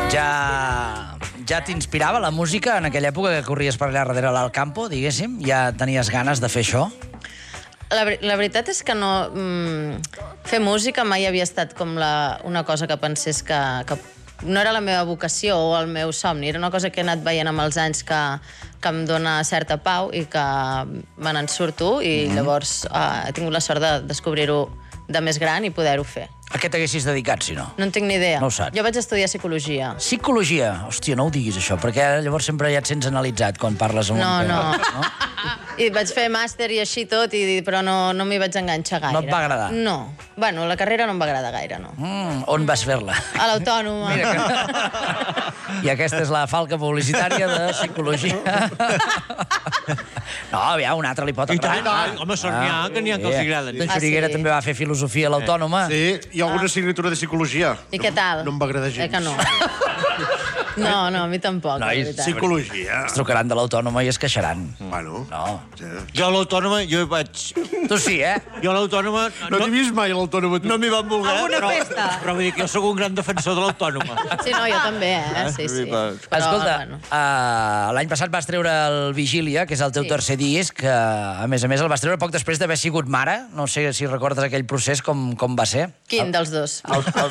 Ja t'inspirava la música en aquella època que corries per allà darrere l'Alcampo, diguéssim? Ja tenies ganes de fer això? La veritat és que no... Fer música mai havia estat com una cosa que pensés que no era la meva vocació o el meu somni. Era una cosa que he anat veient amb els anys que em dona certa pau i que me n'en surto i llavors he tingut la sort de descobrir-ho de més gran i poder-ho fer. A què t'haguessis dedicat, si no? No en tinc ni idea. No ho saps. Jo vaig estudiar psicologia. Psicologia? Hòstia, no ho diguis, això, perquè llavors sempre ja et sents analitzat quan parles amb un... No. I vaig fer màster i així tot, però no m'hi vaig enganxar gaire. No et va agradar? No. Bueno, la carrera no em va agradar gaire, no. On vas fer-la? A l'Autònoma. I aquesta és la falca publicitària de psicologia. No, aviam, un altre li pot agradar. Home, sort n'hi ha, que n'hi ha que els agraden. Doncs Xuriguera també va fer filosofia a l'Autònoma. Sí, hi ha alguna assignatura de psicologia. I què tal? No em va agradar gens. Que no. No, a mi tampoc, la veritat. Psicologia. Es trucaran de l'Autònoma i es queixaran. Bueno. No. Jo a l'Autònoma, jo vaig... Tu sí, eh? Jo a l'Autònoma... No t'he vist mai a l'Autònoma, tu. No m'hi van voler, Alguna festa. però vull dir que jo sóc un gran defensor de l'Autònoma. Sí, no, jo també, Sí. Escolta, l'any passat vas treure el Vigília, que és el teu tercer disc, que a més el vas treure poc després d'haver sigut mare. No sé si recordes aquell procés, com va ser. Quin dels dos?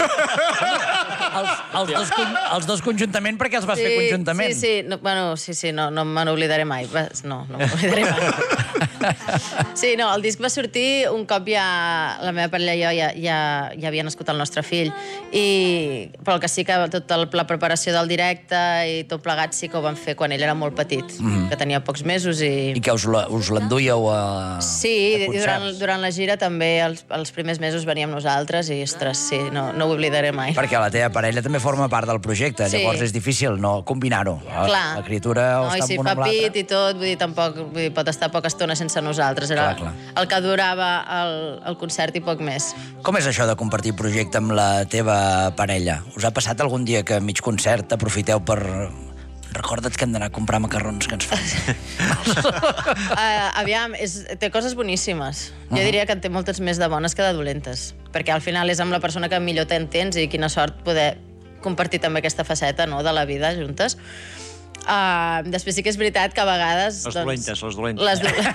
Els dos conjuntament, perquè els vas fer conjuntament. Sí, no me n'oblidaré mai. No m'oblidaré mai. Sí, no, el disc va sortir un cop ja la meva parella i jo ja havia nascut el nostre fill, però el que sí que tota la preparació del directe i tot plegat sí que ho vam fer quan ell era molt petit, que tenia pocs mesos i... I que us l'endúieu a Sí, durant la gira també els primers mesos veníem nosaltres i, ostres, sí, no ho oblidaré mai. Perquè la teva parella també forma part del projecte, llavors és difícil no combinar-ho. La criatura està en una amb l'altra. I si fa pit i tot, vull dir, pot estar poca estona sense nosaltres. Era el que durava el concert i poc més. Com és això de compartir projecte amb la teva parella? Us ha passat algun dia que a mig concert aprofiteu per... Recorda't que hem d'anar a comprar macarrons que ens fan. Aviam, té coses boníssimes. Jo diria que en té moltes més de bones que de dolentes. Perquè al final és amb la persona que millor t'entens i quina sort poder compartir també aquesta faceta de la vida juntes. Després sí que és veritat que a vegades... Les dolentes.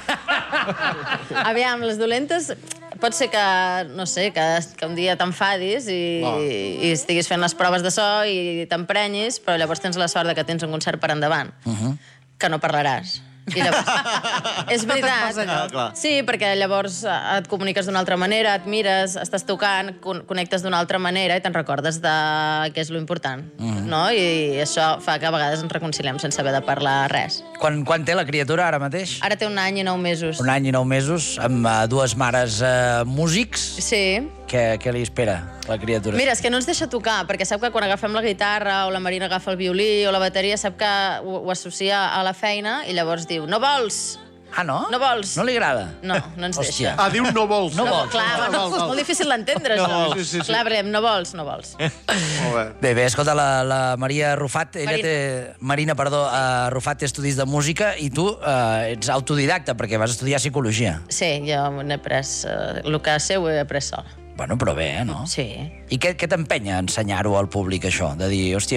Aviam, les dolentes... Pot ser que, no sé, que un dia t'enfadis i estiguis fent les proves de so i t'emprenyis, però llavors tens la sort que tens un concert per endavant, que no parlaràs. I llavors... És veritat. Sí, perquè llavors et comuniques d'una altra manera, et mires, estàs tocant, connectes d'una altra manera i te'n recordes de què és lo important, no? I això fa que a vegades ens reconciliem sense haver de parlar res. Quan té la criatura ara mateix? Ara té 1 any i 9 mesos. 1 any i 9 mesos, amb 2 mares músics. Sí. Què li espera la criatura? Mira, és que no ens deixa tocar, perquè sap que quan agafem la guitarra o la Marina agafa el violí o la bateria, sap que ho associa a la feina i llavors diu, no vols? Ah, no? No vols? No li agrada? No ens deixa. Diu no vols. No vols. Clar, és molt difícil d'entendre, això. Clar, perquè no vols. Bé, escolta, la Maria Rufat, Marina, Rufat té estudis de música i tu ets autodidacta perquè vas estudiar psicologia. Sí, jo n'he après, el que sé ho he après sola. Bueno, però bé, no? Sí. I què t'empenya a ensenyar-ho al públic, això? De dir, hòstia,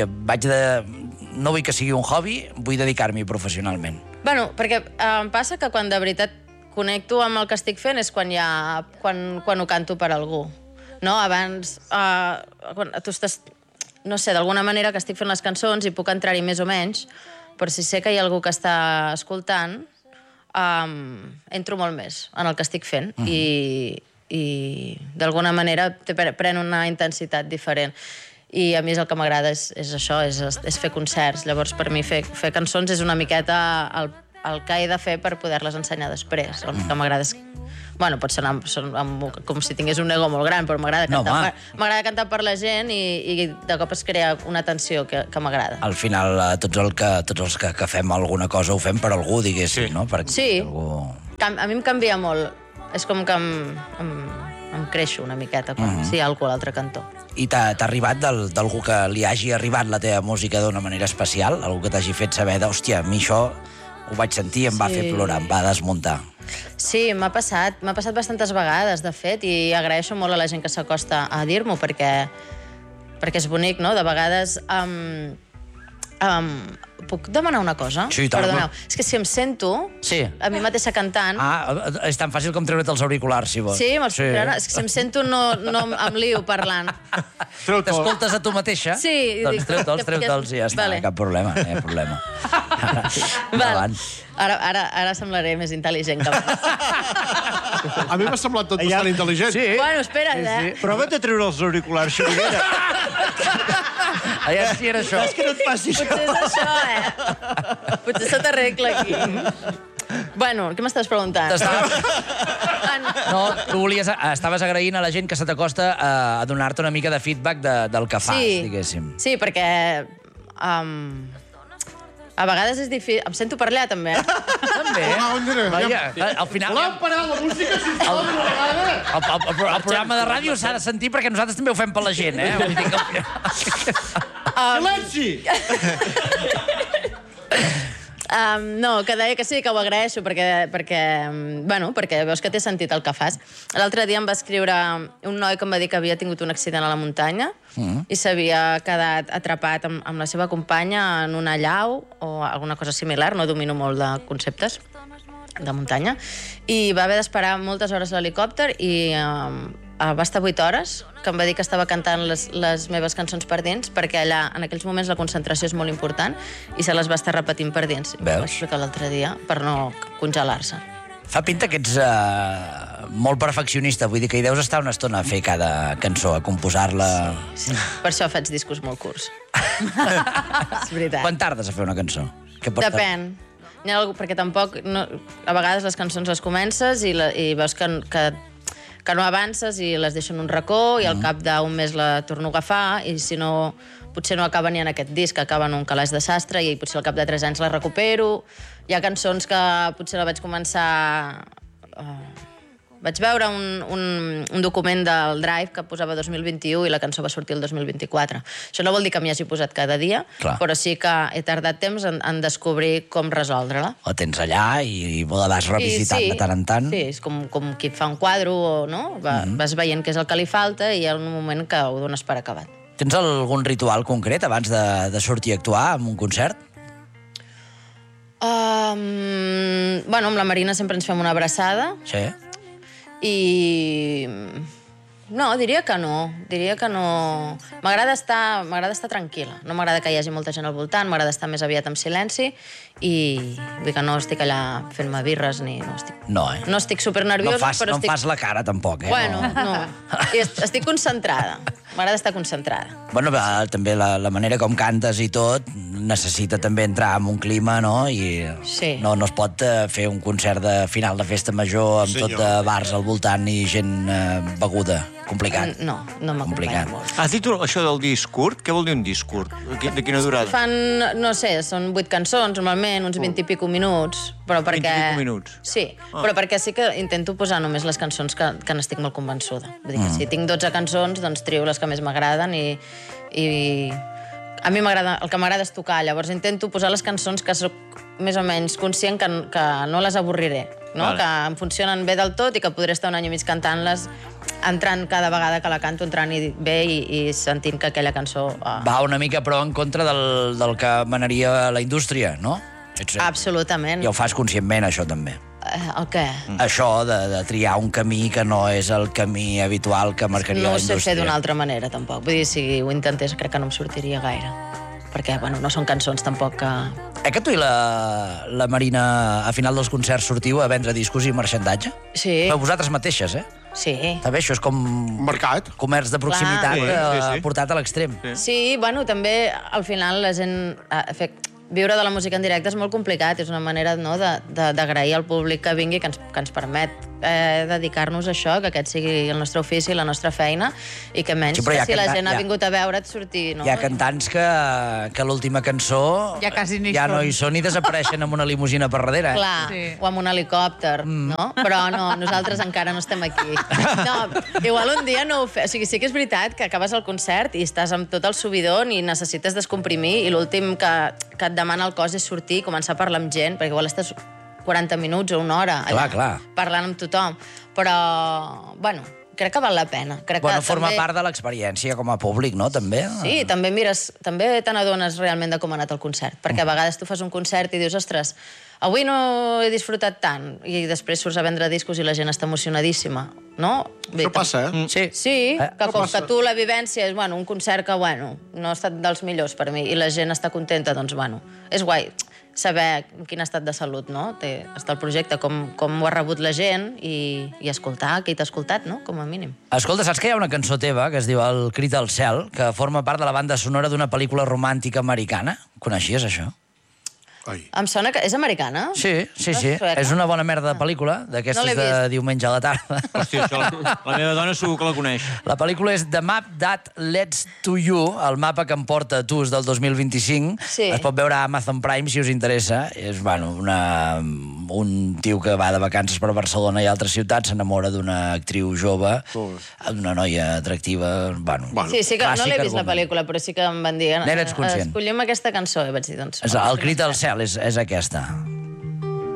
no vull que sigui un hobby, vull dedicar-m'hi professionalment. Bueno, perquè em passa que quan de veritat connecto amb el que estic fent és quan ho canto per algú. No? Abans, quan tu estàs... No sé, d'alguna manera que estic fent les cançons i puc entrar-hi més o menys, però si sé que hi ha algú que està escoltant, entro molt més en el que estic fent i d'alguna manera pren una intensitat diferent. I a mi el que m'agrada és això, és fer concerts. Llavors, per mi, fer cançons és una miqueta el que he de fer per poder-les ensenyar després. El que m'agrada és... Bueno, pot sonar com si tingués un ego molt gran, però m'agrada cantar per la gent i de cop es crea una tensió que m'agrada. Al final, tots els que fem alguna cosa ho fem per algú, diguéssim, no? Sí. A mi em canvia molt. És com que em creixo una miqueta quan hi ha algú a l'altre cantó. I t'ha arribat d'algú que li hagi arribat la teva música d'una manera especial? Algú que t'hagi fet saber hòstia, a mi això ho vaig sentir i em va fer plorar, em va desmuntar. Sí, m'ha passat bastantes vegades, de fet, i agraeixo molt a la gent que s'acosta a dir-m'ho, perquè perquè és bonic, no? De vegades... puc demanar una cosa? Sí, tant. Perdoneu. És que si em sento Sí. a mi mateixa cantant... És tan fàcil com treure't els auriculars, si vols. Sí, me'ls puc treure? És que si em sento no em lio parlant. T'escoltes a tu mateixa? Sí, i Doncs dic, treu-te'ls i ja està, Vale. cap problema, no hi ha problema. Val. Endavant. Ara semblaré més intel·ligent que abans. A mi m'ha semblat tot bastant intel·ligent. Sí. Bueno, espera't, Prova't a treure els auriculars, Xuriguera. Aviam si era això. És que no et passis Potser és això, Potser se t'arregla aquí. Bueno, què m'estaves preguntant? No, tu estaves agraint a la gent que se t'acosta a donar-te una mica de feedback del que fas, diguéssim. Sí, perquè... a vegades és difícil... Em sento parlar, també. També. Vaja, al final... Voleu parar la música, sisplau, una vegada? El programa de ràdio s'ha de sentir perquè nosaltres també ho fem per la gent, eh? Vull dir que... Silenci! No, que deia que sí, que ho agraeixo, perquè veus que té sentit el que fas. L'altre dia em va escriure un noi que em va dir que havia tingut un accident a la muntanya i s'havia quedat atrapat amb la seva companya en una llau o alguna cosa similar, no domino molt de conceptes de muntanya, i va haver d'esperar moltes hores a l'helicòpter i va estar 8 hores, que em va dir que estava cantant les meves cançons per dins, perquè allà, en aquells moments, la concentració és molt important i se les va estar repetint per dins. Veus? M'ho va explicar l'altre dia, per no congelar-se. Fa pinta que ets molt perfeccionista, vull dir que hi deus estar una estona a fer cada cançó, a composar-la... Sí. Per això faig discos molt curts. És veritat. Quan tardes a fer una cançó? Depèn. Perquè tampoc... A vegades les cançons les comences i veus que no avances i les deixo en un racó i al cap d'un mes la torno a agafar i si no, potser no acaba ni en aquest disc, acaba en un calaix de sastre i potser al cap de 3 anys la recupero. Hi ha cançons que potser la vaig començar... Vaig veure un document del Drive que posava 2021 i la cançó va sortir el 2024. Això no vol dir que m'hi hagi posat cada dia, però sí que he tardat temps en descobrir com resoldre-la. La tens allà i la vas revisitant de tant en tant. Sí, és com qui fa un quadre, no? Vas veient què és el que li falta i hi ha un moment que ho dones per acabat. Tens algun ritual concret abans de sortir a actuar en un concert? Bueno, amb la Marina sempre ens fem una abraçada. Sí. I... No, diria que no. M'agrada estar tranquil·la. No m'agrada que hi hagi molta gent al voltant, m'agrada estar més aviat en silenci i vull dir que no estic allà fent-me birres ni... No estic supernerviosa, però estic... No fas la cara, tampoc, eh? Bueno, no. Estic concentrada. M'agrada estar concentrada. Bueno, també la manera com cantes i tot necessita també entrar en un clima, no? I no es pot fer un concert de final de festa major amb tot de bars al voltant i gent beguda. Complicat. No m'acompanya molt. Has dit això del disc curt? Què vol dir un disc curt? De quina durada? No sé, són 8 cançons, normalment, uns 20 i pico minuts. 20 i pico minuts? Sí, però perquè sí que intento posar només les cançons que n'estic molt convençuda. Vull dir que si tinc 12 cançons, doncs trio les que més m'agraden i a mi el que m'agrada és tocar, llavors intento posar les cançons que soc més o menys conscient que no les avorriré, no? Que em funcionen bé del tot i que podré estar un any i mig cantant-les, entrant cada vegada que la canto, entrant bé i sentint que aquella cançó... Va una mica, però, en contra del que manaria la indústria, no? Absolutament. I ho fas conscientment, això, també. El què? Això de triar un camí que no és el camí habitual que marcaria la indústria. No ho sé fer d'una altra manera, tampoc. Vull dir, si ho intentés, crec que no em sortiria gaire. Perquè, bueno, no són cançons tampoc que... Que tu i la Marina a final dels concerts sortiu a vendre discos i marxandatge? Sí. Però vosaltres mateixes, eh? Sí. Està bé, això és com... Mercat. Comerç de proximitat portat a l'extrem. Sí, bueno, també al final la gent... Viure de la música en directe és molt complicat, és una manera d'agrair al públic que vingui, que ens permet dedicar-nos a això, que aquest sigui el nostre ofici, la nostra feina, i que menys que si la gent ha vingut a veure't sortir... Hi ha cantants que l'última cançó ja no hi són i desapareixen amb una limusina per darrere. Clar, o amb un helicòpter, no? Però no, nosaltres encara no estem aquí. No, igual un dia no ho fem. O sigui, sí que és veritat que acabes el concert i estàs amb tot el subidon i necessites descomprimir i l'últim que et demana el cos és sortir i començar a parlar amb gent, perquè igual estàs 40 minuts o una hora allà, parlant amb tothom. Però, bueno, crec que val la pena. Bueno, forma part de l'experiència com a públic, no?, també. Sí, també te n'adones realment de com ha anat el concert, perquè a vegades tu fas un concert i dius, ostres, avui no he disfrutat tant, i després surts a vendre discos i la gent està emocionadíssima, no? Això passa, Sí. Sí, que com que tu la vivència és, un concert que, no ha estat dels millors per mi, i la gent està contenta, doncs, és guai saber en quin estat de salut, no? Està el projecte, com ho ha rebut la gent i escoltar qui t'ha escoltat, no? Com a mínim. Escolta, saps que hi ha una cançó teva que es diu El crit al cel, que forma part de la banda sonora d'una pel·lícula romàntica americana? Coneixies això? Em sona que és americana? Sí. És una bona merda de pel·lícula, d'aquestes de diumenge a la tarda. Hòstia, això, la meva dona segur que la coneix. La pel·lícula és The Map That Leads to You, el mapa que em porta a tu, és del 2025. Sí. Es pot veure a Amazon Prime, si us interessa. És, un tio que va de vacances per Barcelona i altres ciutats, s'enamora d'una actriu jove, d'una noia atractiva, Sí, que no l'he vist la pel·lícula, però sí que em van dir... N'eres conscient. Escollim aquesta cançó, i vaig dir, doncs... El crit al cel és aquesta.